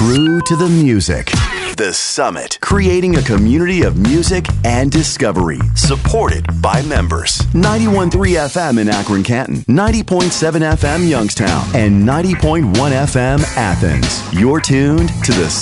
True to the music. The Summit, creating a community of music and discovery, supported by members. 91.3 FM in Akron, Canton, 90.7 FM Youngstown, and 90.1 FM Athens. You're tuned to the